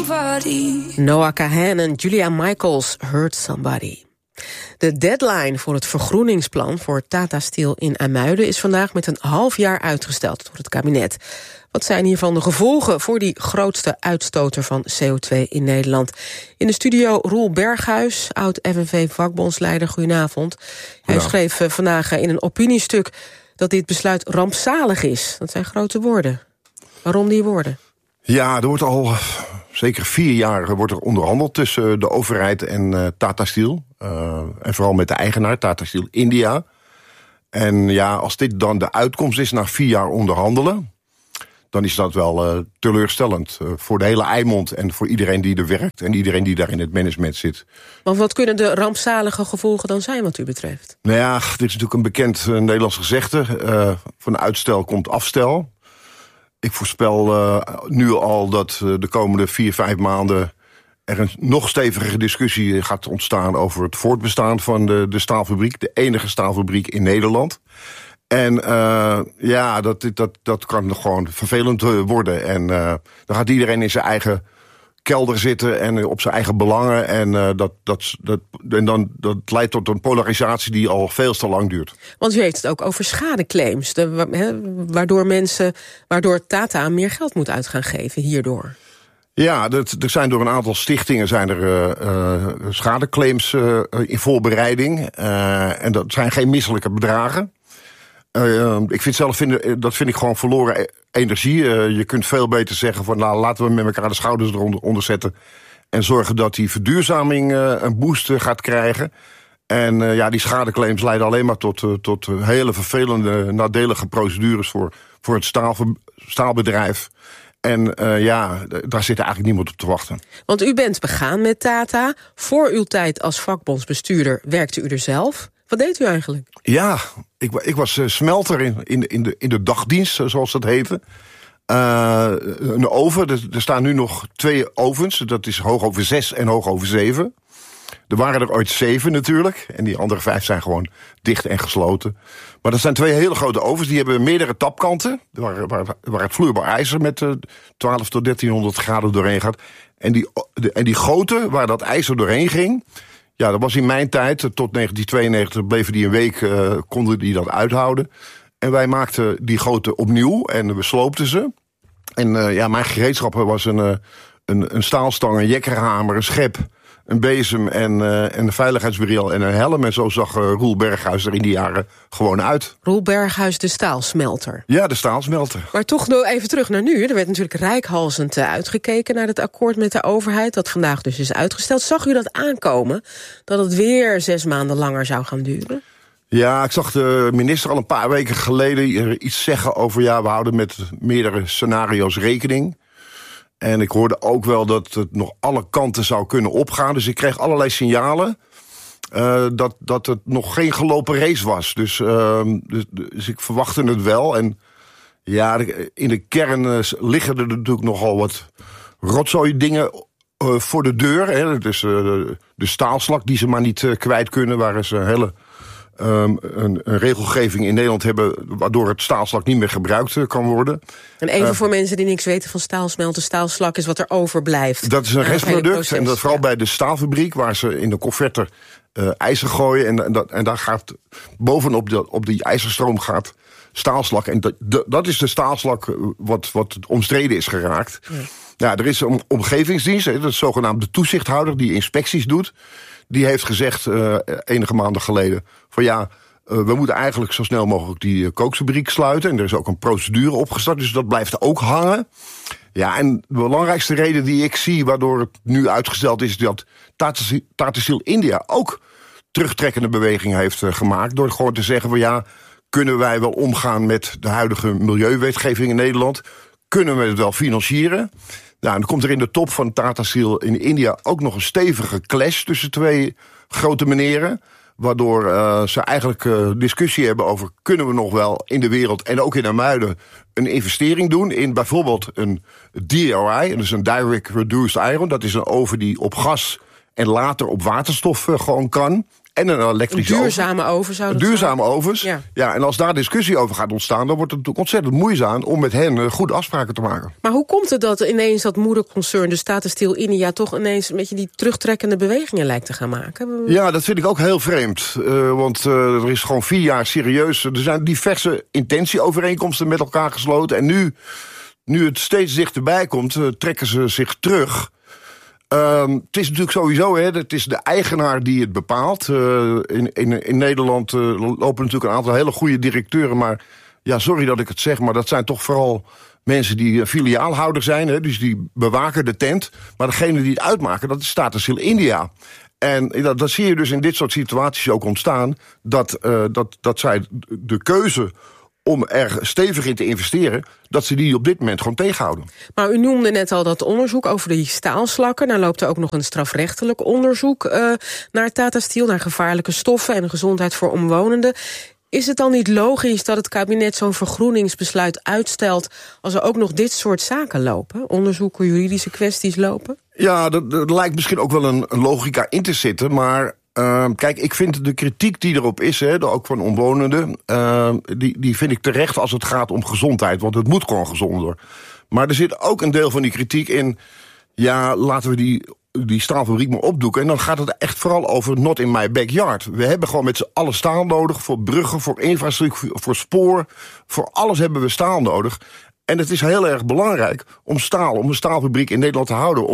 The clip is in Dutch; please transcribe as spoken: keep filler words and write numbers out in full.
somebody. Noah Kahan en Julia Michaels, Hurt Somebody. De deadline voor het vergroeningsplan voor Tata Steel in IJmuiden is vandaag met een half jaar uitgesteld door het kabinet. Wat zijn hiervan de gevolgen voor die grootste uitstoter van C O twee in Nederland? In de studio Roel Berghuis, oud-F N V-vakbondsleider. Goedenavond. Hij schreef vandaag in een opiniestuk dat dit besluit rampzalig is. Dat zijn grote woorden. Waarom die woorden? Ja, er wordt al zeker vier jaar wordt er onderhandeld tussen de overheid en uh, Tata Steel. Uh, en vooral met de eigenaar, Tata Steel India. En ja, als dit dan de uitkomst is na vier jaar onderhandelen, dan is dat wel uh, teleurstellend uh, voor de hele Eimond en voor iedereen die er werkt en iedereen die daar in het management zit. Want wat kunnen de rampzalige gevolgen dan zijn wat u betreft? Nou ja, dit is natuurlijk een bekend uh, Nederlands gezegde. Uh, van uitstel komt afstel. Ik voorspel uh, nu al dat uh, de komende vier, vijf maanden er een nog stevige discussie gaat ontstaan over het voortbestaan van de, de staalfabriek. De enige staalfabriek in Nederland. En uh, ja, dat, dat, dat kan nog gewoon vervelend worden. En uh, dan gaat iedereen in zijn eigen kelder zitten en op zijn eigen belangen. En, uh, dat, dat, dat, en dan, dat leidt tot een polarisatie die al veel te lang duurt. Want u heeft het ook over schadeclaims. De, he, waardoor mensen, waardoor Tata meer geld moet uit gaan geven hierdoor. Ja, dat, er zijn door een aantal stichtingen zijn er uh, uh, schadeclaims uh, in voorbereiding. Uh, en dat zijn geen misselijke bedragen. Uh, ik vind zelf, vind, dat vind ik gewoon verloren energie. Uh, je kunt veel beter zeggen van, nou, laten we met elkaar de schouders eronder onder zetten en zorgen dat die verduurzaming uh, een boost uh, gaat krijgen. En uh, ja, die schadeclaims leiden alleen maar tot, uh, tot hele vervelende, nadelige procedures voor, voor het staal, staalbedrijf. En uh, ja, daar zit eigenlijk niemand op te wachten. Want u bent begaan met Tata. Voor uw tijd als vakbondsbestuurder werkte u er zelf. Wat deed u eigenlijk? Ja, ik, ik was uh, smelter in, in, in, de, in de dagdienst, zoals dat heette. Uh, een oven, er, er staan nu nog twee ovens. Dat is hoogoven zes en hoogoven zeven. Er waren er ooit zeven natuurlijk. En die andere vijf zijn gewoon dicht en gesloten. Maar dat zijn twee hele grote ovens. Die hebben meerdere tapkanten. Waar, waar, waar het vloeibaar ijzer met uh, twaalf tot dertienhonderd graden doorheen gaat. En die, de, en die goten waar dat ijzer doorheen ging, ja, dat was in mijn tijd, tot negentien tweeënnegentig bleven die een week, uh, konden die dat uithouden. En wij maakten die goten opnieuw en we sloopten ze. En uh, ja, mijn gereedschappen was een, uh, een, een staalstang, een jekkerhamer, een schep, een bezem en, uh, en een veiligheidsbril en een helm. En zo zag uh, Roel Berghuis er in die jaren gewoon uit. Roel Berghuis, de staalsmelter. Ja, de staalsmelter. Maar toch nog even terug naar nu. Er werd natuurlijk reikhalzend uitgekeken naar het akkoord met de overheid, dat vandaag dus is uitgesteld. Zag u dat aankomen, dat het weer zes maanden langer zou gaan duren? Ja, ik zag de minister al een paar weken geleden iets zeggen over, ja, we houden met meerdere scenario's rekening. En ik hoorde ook wel dat het nog alle kanten zou kunnen opgaan. Dus ik kreeg allerlei signalen uh, dat, dat het nog geen gelopen race was. Dus, uh, dus, dus ik verwachtte het wel. En ja, in de kern uh, liggen er natuurlijk nogal wat rotzooi dingen uh, voor de deur. Hè. Dus uh, de staalslak die ze maar niet uh, kwijt kunnen, waar ze een hele Um, een, een regelgeving in Nederland hebben waardoor het staalslak niet meer gebruikt uh, kan worden. En even uh, uh, voor mensen die niks weten van staalsmelten, staalslak is wat er overblijft. Dat is een restproduct en dat vooral ja. bij de staalfabriek waar ze in de converter uh, ijzer gooien en, en, dat, en daar gaat bovenop de, op die ijzerstroom gaat staalslak. En dat, de, dat is de staalslak wat, wat omstreden is geraakt. Ja. Ja, er is een omgevingsdienst, dat is de zogenaamde toezichthouder die inspecties doet. Die heeft gezegd, uh, enige maanden geleden, van ja, uh, we moeten eigenlijk zo snel mogelijk die uh, kookfabriek sluiten. En er is ook een procedure opgestart, dus dat blijft ook hangen. Ja, en de belangrijkste reden die ik zie waardoor het nu uitgesteld is, dat Tata Steel India ook terugtrekkende beweging heeft uh, gemaakt. Door gewoon te zeggen van ja, kunnen wij wel omgaan met de huidige milieuwetgeving in Nederland? Kunnen we het wel financieren? Nou, en dan komt er in de top van Tata Steel in India ook nog een stevige clash tussen twee grote meneren. Waardoor uh, ze eigenlijk uh, discussie hebben over, kunnen we nog wel in de wereld en ook in IJmuiden een investering doen in bijvoorbeeld een D R I, dat is een Direct Reduced Iron. Dat is een oven die op gas en later op waterstof uh, gewoon kan. En een elektrische een duurzame oven, oven zou dat Duurzame zijn? ovens. Ja. ja, en als daar discussie over gaat ontstaan, dan wordt het natuurlijk ontzettend moeizaam om met hen uh, goede afspraken te maken. Maar hoe komt het dat ineens dat moederconcern, de Tata Steel India, toch ineens een beetje die terugtrekkende bewegingen lijkt te gaan maken? Ja, dat vind ik ook heel vreemd. Uh, want uh, er is gewoon vier jaar serieus. Er zijn diverse intentieovereenkomsten met elkaar gesloten. En nu, nu het steeds dichterbij komt, uh, trekken ze zich terug. Uh, het is natuurlijk sowieso, hè, het is de eigenaar die het bepaalt. Uh, in, in, in Nederland uh, lopen natuurlijk een aantal hele goede directeuren. Maar ja, sorry dat ik het zeg, maar dat zijn toch vooral mensen die filiaalhouder zijn. Hè, dus die bewaken de tent. Maar degene die het uitmaken, dat is Tata Steel India. En dat, dat zie je dus in dit soort situaties ook ontstaan. Dat, uh, dat, dat zij de keuze om er stevig in te investeren, dat ze die op dit moment gewoon tegenhouden. Maar u noemde net al dat onderzoek over die staalslakken. Nou loopt er ook nog een strafrechtelijk onderzoek uh, naar Tata Steel, naar gevaarlijke stoffen en de gezondheid voor omwonenden. Is het dan niet logisch dat het kabinet zo'n vergroeningsbesluit uitstelt als er ook nog dit soort zaken lopen? Onderzoeken, juridische kwesties lopen? Ja, er lijkt misschien ook wel een, een logica in te zitten, maar Uh, kijk, ik vind de kritiek die erop is, hè, ook van omwonenden, uh, die, die vind ik terecht als het gaat om gezondheid, want het moet gewoon gezonder. Maar er zit ook een deel van die kritiek in, ja, laten we die, die staalfabriek maar opdoeken. En dan gaat het echt vooral over not in my backyard. We hebben gewoon met z'n allen staal nodig, voor bruggen, voor infrastructuur, voor spoor, voor alles hebben we staal nodig. En het is heel erg belangrijk om staal, om een staalfabriek in Nederland te houden.